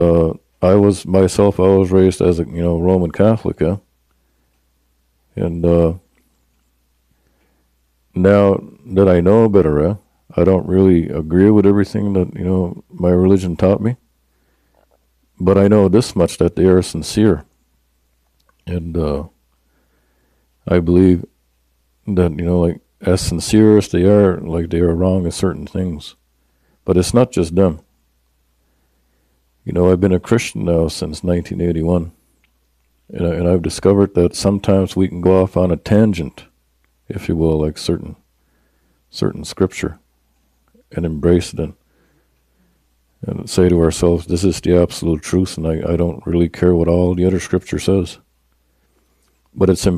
I was myself. I was raised as a Roman Catholic, yeah, and now that I know better, I don't really agree with everything that my religion taught me, but I know this much that they are sincere, and I believe that like as sincere as they are, like they are wrong in certain things, but it's not just them. I've been a Christian now since 1981, and I've discovered that sometimes we can go off on a tangent, if you will, like certain scripture, and embrace it and say to ourselves, this is the absolute truth, and I don't really care what all the other scripture says. But it's